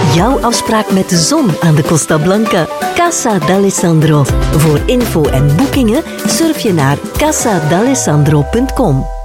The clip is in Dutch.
Jouw afspraak met de zon aan de Costa Blanca. Casa d'Alessandro. Voor info en boekingen surf je naar casadalessandro.com.